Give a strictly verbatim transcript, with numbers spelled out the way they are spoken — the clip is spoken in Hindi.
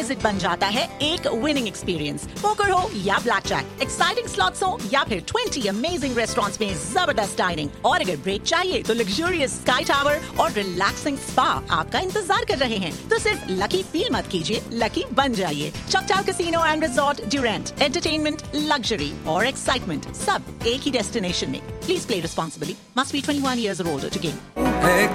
विजिट बन जाता है एक विनिंग एक्सपीरियंस। पोकर हो या ब्लैक जैक, एक्साइटिंग स्लॉट्स हो या फिर ट्वेंटी अमेजिंग रेस्टोरेंट्स में जबरदस्त डाइनिंग, और अगर ब्रेक चाहिए तो लग्जूरियस स्काई टावर और रिलैक्सिंग स्पा आपका इंतजार कर रहे हैं। तो सिर्फ लकी फील मत कीजिए, लकी बन जाइए। चकटाव casino and resort, Durand, entertainment, luxury और एक्साइटमेंट सब एक ही डेस्टिनेशन में। Please play responsibly, must be twenty one years और ओल्डर टू गेम।